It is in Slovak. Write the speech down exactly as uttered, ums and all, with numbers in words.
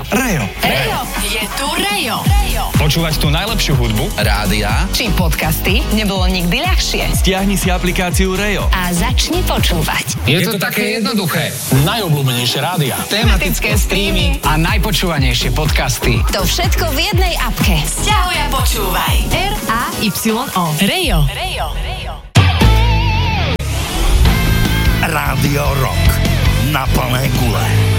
Rejo. Rejo, je tu Rejo. Počúvať tú najlepšiu hudbu, rádia či podcasty nebolo nikdy ľahšie. stiahni si aplikáciu Rejo. A začni počúvať. Je, je to, to také jednoduché. Najobľúbenejšie rádia. Tematické streamy a najpočúvanejšie podcasty. To všetko v jednej apke. Sťahuj a počúvaj. R A Y O. Rejo. Rejo. Rejo. Rádio Rock na plné gule.